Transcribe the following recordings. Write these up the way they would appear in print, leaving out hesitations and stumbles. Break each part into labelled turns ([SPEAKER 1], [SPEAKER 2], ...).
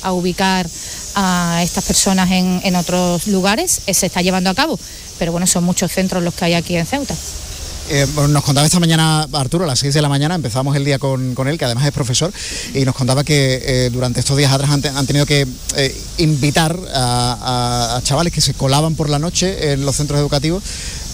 [SPEAKER 1] a ubicar a estas personas en otros lugares, se está llevando a cabo, pero bueno, son muchos centros los que hay aquí en Ceuta.
[SPEAKER 2] Nos contaba esta mañana Arturo, a las 6 de la mañana, empezamos el día con él, que además es profesor, y nos contaba que durante estos días atrás han tenido que invitar a chavales que se colaban por la noche en los centros educativos,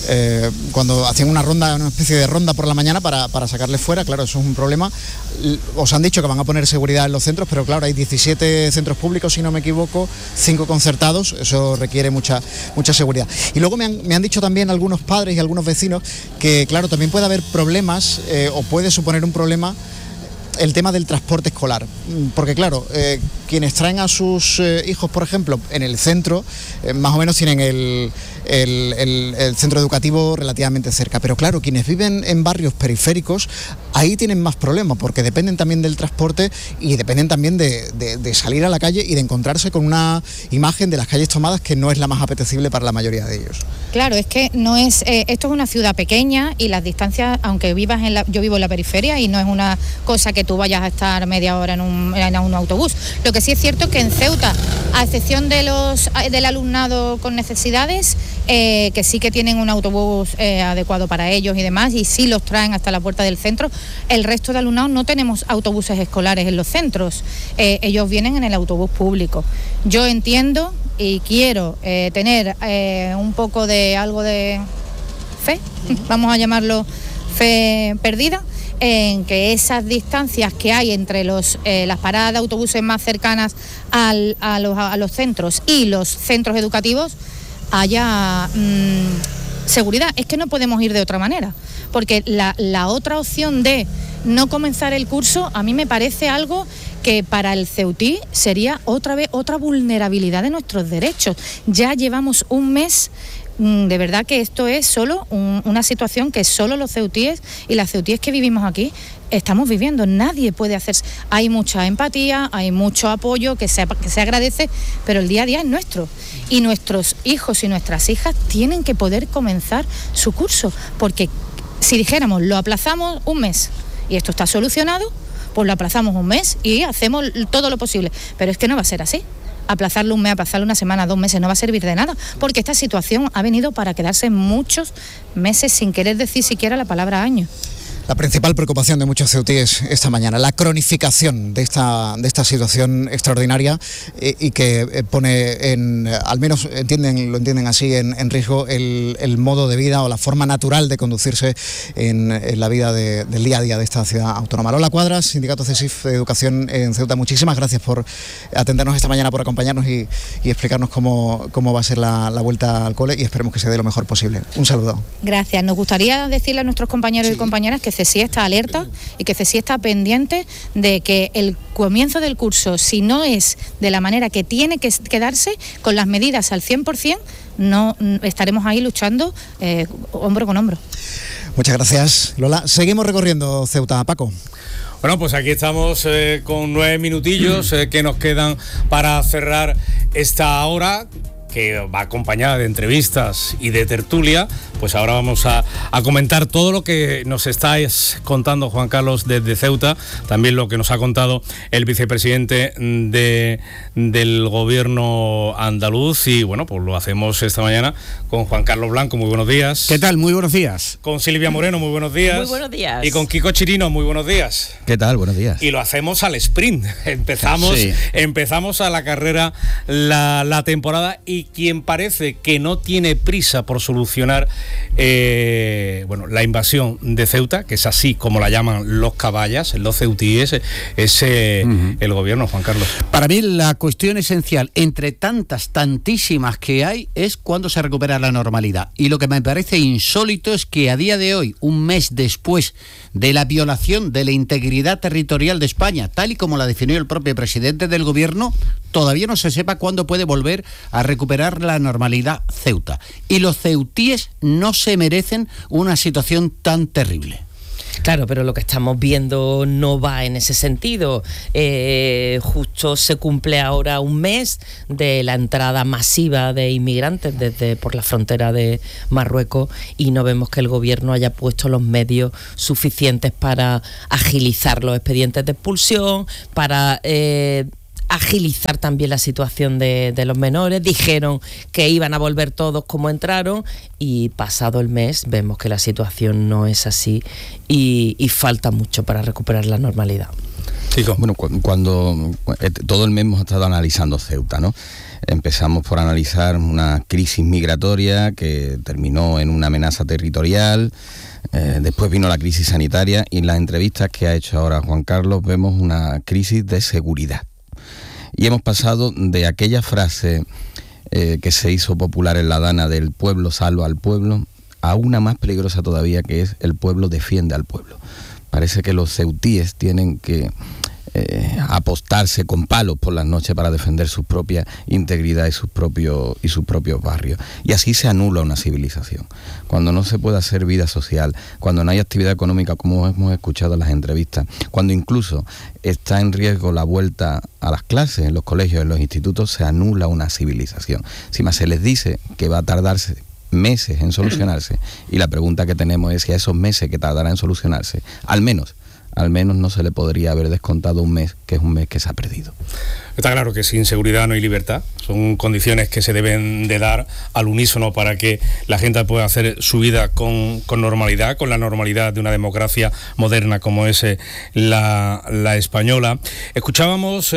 [SPEAKER 2] cuando hacían una especie de ronda por la mañana para sacarles fuera. Claro, eso es un problema. Os han dicho que van a poner seguridad en los centros, pero claro, hay 17 centros públicos, si no me equivoco, 5 concertados, eso requiere mucha seguridad. Y luego me han dicho también algunos padres y algunos vecinos que, claro, también puede haber problemas, o puede suponer un problema, el tema del transporte escolar, porque claro, quienes traen a sus hijos, por ejemplo, en el centro, más o menos tienen el centro educativo relativamente cerca, pero claro, quienes viven en barrios periféricos, ahí tienen más problemas, porque dependen también del transporte y dependen también de salir a la calle y de encontrarse con una imagen de las calles tomadas que no es la más apetecible para la mayoría de ellos.
[SPEAKER 1] Claro, es que no es, esto es una ciudad pequeña y las distancias, aunque vivas yo vivo en la periferia y no es una cosa que tú vayas a estar media hora en un autobús. Lo que sí es cierto es que en Ceuta, a excepción del alumnado con necesidades, que sí que tienen un autobús adecuado para ellos y demás, y sí los traen hasta la puerta del centro, el resto de alumnados no tenemos autobuses escolares en los centros, ellos vienen en el autobús público. Yo entiendo y quiero tener un poco de algo de fe, vamos a llamarlo fe perdida, en que esas distancias que hay entre las paradas de autobuses más cercanas a los centros y los centros educativos haya seguridad. Es que no podemos ir de otra manera, porque la otra opción de no comenzar el curso a mí me parece algo que para el ceutí sería otra vulnerabilidad de nuestros derechos. Ya llevamos un mes. De verdad que esto es solo una situación que solo los ceutíes y las ceutíes que vivimos aquí estamos viviendo. Nadie puede hacer. Hay mucha empatía, hay mucho apoyo que se agradece, pero el día a día es nuestro. Y nuestros hijos y nuestras hijas tienen que poder comenzar su curso, porque si dijéramos lo aplazamos un mes y esto está solucionado, pues lo aplazamos un mes y hacemos todo lo posible. Pero es que no va a ser así. Aplazarlo un mes, aplazarlo una semana, 2 meses, no va a servir de nada, porque esta situación ha venido para quedarse muchos meses sin querer decir siquiera la palabra año.
[SPEAKER 2] La principal preocupación de muchos ceutíes esta mañana, la cronificación de esta situación extraordinaria y que pone al menos lo entienden así, en riesgo el modo de vida o la forma natural de conducirse en la vida del día a día de esta ciudad autónoma. Lola Cuadras, Sindicato CESIF de Educación en Ceuta, muchísimas gracias por atendernos esta mañana, por acompañarnos y explicarnos cómo va a ser la vuelta al cole, y esperemos que se dé lo mejor posible. Un saludo.
[SPEAKER 1] Gracias. Nos gustaría decirle a nuestros compañeros y compañeras que CESIF está alerta y que CESIF está pendiente de que el comienzo del curso, si no es de la manera que tiene que quedarse, con las medidas al 100%, no estaremos ahí luchando hombro con hombro.
[SPEAKER 2] Muchas gracias, Lola. Seguimos recorriendo Ceuta. Paco.
[SPEAKER 3] Bueno, pues aquí estamos con 9 minutillos que nos quedan para cerrar esta hora, que va acompañada de entrevistas y de tertulia. Pues ahora vamos a comentar todo lo que nos estáis contando, Juan Carlos, desde Ceuta, también lo que nos ha contado el vicepresidente del gobierno andaluz, y bueno, pues lo hacemos esta mañana con Juan Carlos Blanco. Muy buenos días.
[SPEAKER 4] ¿Qué tal? Muy buenos días.
[SPEAKER 3] Con Silvia Moreno, muy buenos días.
[SPEAKER 5] Muy buenos días.
[SPEAKER 3] Y con Kiko Chirino, muy buenos días.
[SPEAKER 4] ¿Qué tal? Buenos días.
[SPEAKER 3] Y lo hacemos al sprint. Empezamos a la carrera la temporada, y quien parece que no tiene prisa por solucionar la invasión de Ceuta, que es así como la llaman los caballas, los ceutíes, es el gobierno, Juan Carlos.
[SPEAKER 4] Para mí la cuestión esencial, entre tantísimas que hay, es cuándo se recupera la normalidad. Y lo que me parece insólito es que a día de hoy, un mes después de la violación de la integridad territorial de España, tal y como la definió el propio presidente del gobierno, todavía no se sepa cuándo puede volver a recuperar la normalidad Ceuta. Y los ceutíes no se merecen una situación tan terrible.
[SPEAKER 5] Claro, pero lo que estamos viendo no va en ese sentido. Justo se cumple ahora un mes de la entrada masiva de inmigrantes por la frontera de Marruecos, y no vemos que el gobierno haya puesto los medios suficientes para agilizar los expedientes de expulsión, para agilizar también la situación de los menores. Dijeron que iban a volver todos como entraron y pasado el mes vemos que la situación no es así y falta mucho para recuperar la normalidad.
[SPEAKER 6] Bueno, cuando todo el mes hemos estado analizando Ceuta, ¿no? Empezamos por analizar una crisis migratoria que terminó en una amenaza territorial, después vino la crisis sanitaria y en las entrevistas que ha hecho ahora Juan Carlos vemos una crisis de seguridad. Y hemos pasado de aquella frase que se hizo popular en la Dana del pueblo salva al pueblo a una más peligrosa todavía, que es el pueblo defiende al pueblo. Parece que los ceutíes tienen que apostarse con palos por las noches para defender su propia integridad y sus propios barrios. Y así se anula una civilización. Cuando no se puede hacer vida social, cuando no hay actividad económica, como hemos escuchado en las entrevistas, cuando incluso está en riesgo la vuelta a las clases en los colegios, en los institutos, se anula una civilización. Encima se les dice que va a tardarse meses en solucionarse, y la pregunta que tenemos es si a esos meses que tardará en solucionarse, al menos no se le podría haber descontado un mes, que es un mes que se ha perdido.
[SPEAKER 3] Está claro que sin seguridad no hay libertad. Son condiciones que se deben de dar al unísono para que la gente pueda hacer su vida con normalidad, con la normalidad de una democracia moderna como es la española. Escuchábamos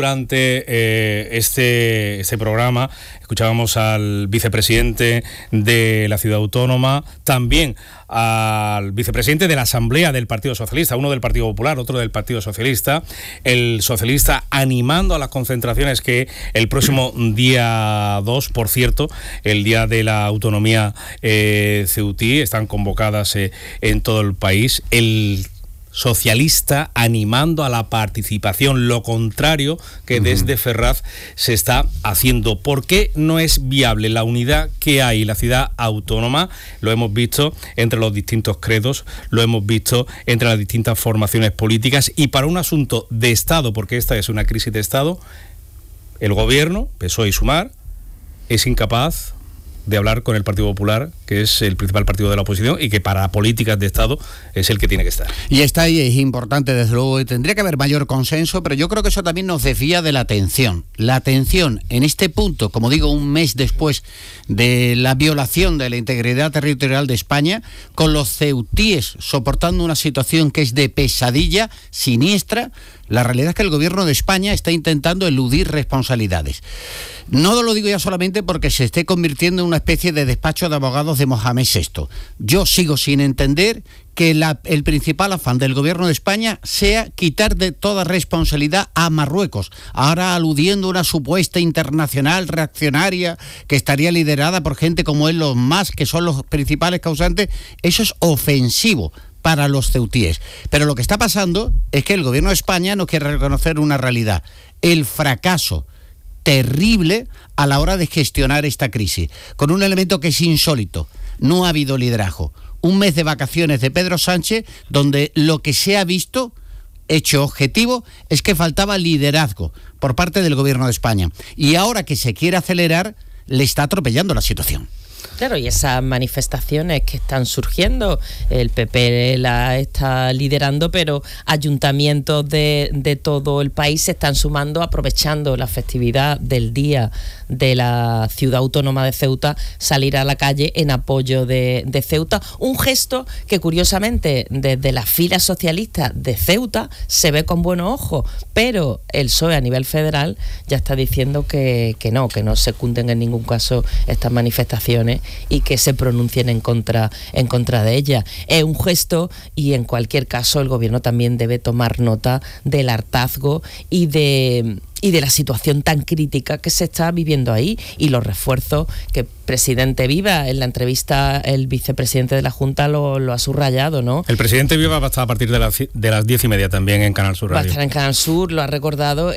[SPEAKER 3] durante este programa, escuchábamos al vicepresidente de la Ciudad Autónoma, también al vicepresidente de la Asamblea del Partido Socialista, uno del Partido Popular, otro del Partido Socialista, el socialista animando a las concentraciones que el próximo día 2, por cierto, el Día de la Autonomía ceutí, están convocadas en todo el país. El socialista animando a la participación, lo contrario que desde Ferraz se está haciendo. ¿Por qué no es viable la unidad que hay en la ciudad autónoma? Lo hemos visto entre los distintos credos, lo hemos visto entre las distintas formaciones políticas, y para un asunto de Estado, porque esta es una crisis de Estado, el gobierno, PSOE y Sumar, es incapaz de hablar con el Partido Popular, que es el principal partido de la oposición y que para políticas de Estado es el que tiene que estar. Y
[SPEAKER 4] está ahí, es importante, desde luego, y tendría que haber mayor consenso, pero yo creo que eso también nos desvía de la atención. La atención en este punto, como digo, un mes después de la violación de la integridad territorial de España, con los ceutíes soportando una situación que es de pesadilla, siniestra. La realidad es que el gobierno de España está intentando eludir responsabilidades. No lo digo ya solamente porque se esté convirtiendo en una especie de despacho de abogados de Mohamed VI. Yo sigo sin entender que el principal afán del gobierno de España sea quitar de toda responsabilidad a Marruecos, ahora aludiendo a una supuesta internacional reaccionaria que estaría liderada por gente como Elon Musk, que son los principales causantes. Eso es ofensivo para los ceutíes. Pero lo que está pasando es que el gobierno de España no quiere reconocer una realidad: el fracaso terrible a la hora de gestionar esta crisis, con un elemento que es insólito: no ha habido liderazgo. Un mes de vacaciones de Pedro Sánchez donde lo que se ha visto, hecho objetivo, es que faltaba liderazgo por parte del gobierno de España, y ahora que se quiere acelerar le está atropellando la situación.
[SPEAKER 5] Claro, y esas manifestaciones que están surgiendo, el PP la está liderando, pero ayuntamientos de todo el país se están sumando, aprovechando la festividad del Día de la Ciudad Autónoma de Ceuta, salir a la calle en apoyo de Ceuta. Un gesto que, curiosamente, desde las filas socialistas de Ceuta se ve con buenos ojos, pero el PSOE a nivel federal ya está diciendo que no secunden en ningún caso estas manifestaciones y que se pronuncien en contra de ella. Es un gesto, y en cualquier caso el gobierno también debe tomar nota del hartazgo y de la situación tan crítica que se está viviendo ahí, y los refuerzos que presidente Viva, en la entrevista el vicepresidente de la Junta lo ha subrayado, ¿no?
[SPEAKER 3] El presidente Viva va a estar a partir de las 10:30 también en Canal Sur Radio.
[SPEAKER 5] Va a estar en Canal Sur, lo ha recordado,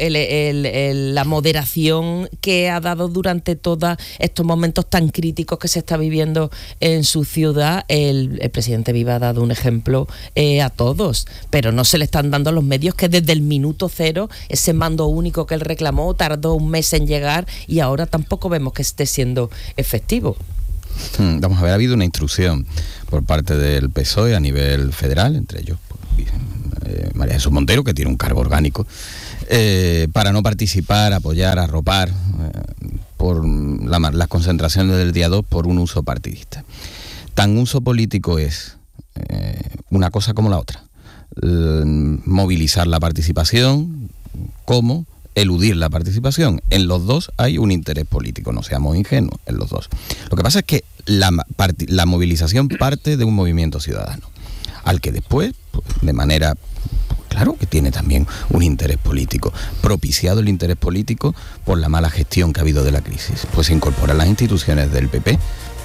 [SPEAKER 5] la moderación que ha dado durante todos estos momentos tan críticos que se está viviendo en su ciudad. El presidente Viva ha dado un ejemplo a todos, pero no se le están dando los medios que desde el minuto cero, ese mando único que él reclamó, tardó un mes en llegar, y ahora tampoco vemos que esté siendo efectivo.
[SPEAKER 6] Vamos a ver, ha habido una instrucción por parte del PSOE a nivel federal, entre ellos María Jesús Montero, que tiene un cargo orgánico para no participar, apoyar, arropar por las concentraciones del día 2 por un uso partidista. Tan uso político es una cosa como la otra. Movilizar la participación como eludir la participación. En los dos hay un interés político, no seamos ingenuos, en los dos. Lo que pasa es que la movilización parte de un movimiento ciudadano, al que después, pues, de manera, claro que tiene también un interés político, propiciado el interés político por la mala gestión que ha habido de la crisis, pues se incorporan las instituciones del PP.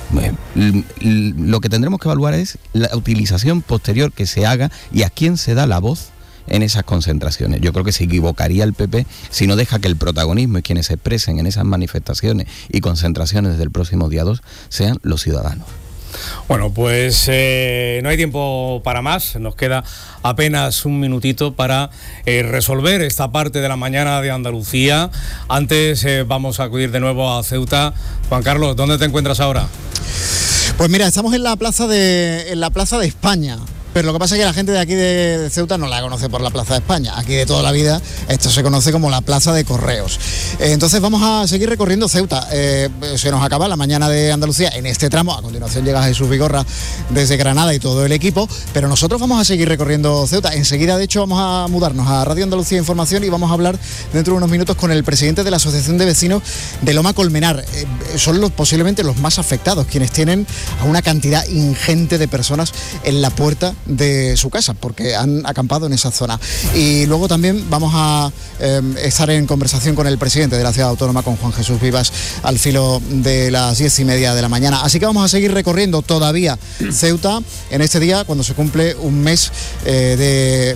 [SPEAKER 6] Lo que tendremos que evaluar es la utilización posterior que se haga y a quién se da la voz en esas concentraciones. Yo creo que se equivocaría el PP si no deja que el protagonismo y quienes se expresen en esas manifestaciones y concentraciones del próximo día 2 sean los ciudadanos.
[SPEAKER 3] Bueno, pues no hay tiempo para más, nos queda apenas un minutito para resolver esta parte de la mañana de Andalucía. Antes vamos a acudir de nuevo a Ceuta. Juan Carlos, ¿dónde te encuentras ahora?
[SPEAKER 2] Pues mira, estamos en la plaza de España. Pero lo que pasa es que la gente de aquí de Ceuta no la conoce por la Plaza de España. Aquí de toda la vida esto se conoce como la Plaza de Correos. Entonces vamos a seguir recorriendo Ceuta. Se nos acaba la mañana de Andalucía en este tramo. A continuación llega Jesús Vigorra desde Granada y todo el equipo. Pero nosotros vamos a seguir recorriendo Ceuta. Enseguida, de hecho, vamos a mudarnos a Radio Andalucía Información y vamos a hablar dentro de unos minutos con el presidente de la Asociación de Vecinos de Loma Colmenar. Son posiblemente los más afectados, quienes tienen a una cantidad ingente de personas en la puerta de su casa, porque han acampado en esa zona. Y luego también vamos a estar en conversación con el presidente de la ciudad autónoma, con Juan Jesús Vivas, al filo de las 10:30 de la mañana. Así que vamos a seguir recorriendo todavía Ceuta en este día, cuando se cumple un mes de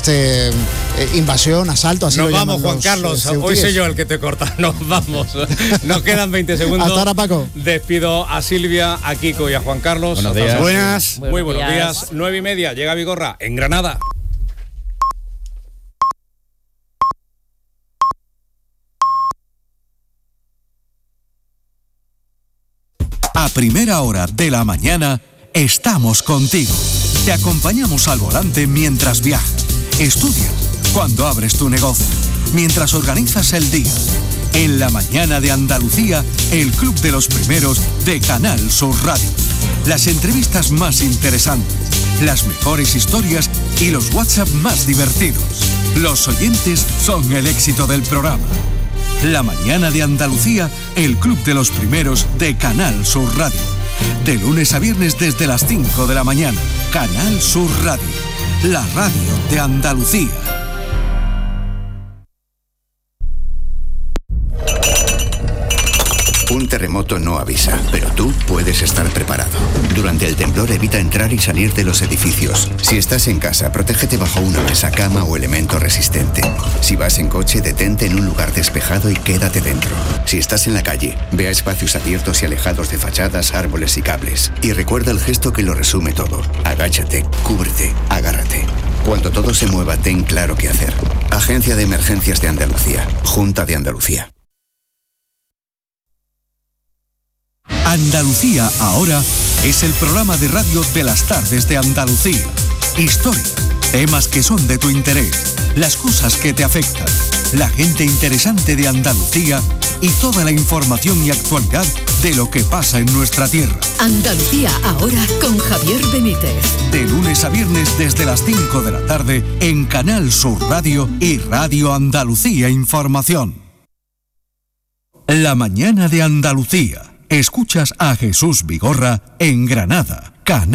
[SPEAKER 2] invasión, asalto. Así
[SPEAKER 3] nos vamos, Juan Carlos, hoy soy yo el que te corta. Nos vamos. Nos quedan 20 segundos.
[SPEAKER 2] Hasta ahora, Paco.
[SPEAKER 3] Despido a Silvia, a Kiko y a Juan Carlos.
[SPEAKER 6] Buenos días.
[SPEAKER 2] Buenas.
[SPEAKER 3] Muy buenos días. 9:30. Llega Vigorra en Granada.
[SPEAKER 7] A primera hora de la mañana estamos contigo. Te acompañamos al volante mientras viajas, estudias, cuando abres tu negocio, mientras organizas el día. En la mañana de Andalucía, el Club de los Primeros de Canal Sur Radio. Las entrevistas más interesantes, las mejores historias y los WhatsApp más divertidos. Los oyentes son el éxito del programa. La mañana de Andalucía, el Club de los Primeros de Canal Sur Radio. De lunes a viernes desde las 5 de la mañana. Canal Sur Radio, la radio de Andalucía.
[SPEAKER 8] Un terremoto no avisa, pero tú puedes estar preparado. Durante el temblor evita entrar y salir de los edificios. Si estás en casa, protégete bajo una mesa, cama o elemento resistente. Si vas en coche, detente en un lugar despejado y quédate dentro. Si estás en la calle, ve a espacios abiertos y alejados de fachadas, árboles y cables. Y recuerda el gesto que lo resume todo. Agáchate, cúbrete, agárrate. Cuando todo se mueva, ten claro qué hacer. Agencia de Emergencias de Andalucía. Junta de Andalucía.
[SPEAKER 7] Andalucía ahora es el programa de radio de las tardes de Andalucía. Historia, temas que son de tu interés, las cosas que te afectan, la gente interesante de Andalucía y toda la información y actualidad de lo que pasa en nuestra tierra.
[SPEAKER 9] Andalucía ahora con Javier Benítez.
[SPEAKER 7] De lunes a viernes desde las 5 de la tarde en Canal Sur Radio y Radio Andalucía Información. La mañana de Andalucía. Escuchas a Jesús Vigorra en Granada, Canal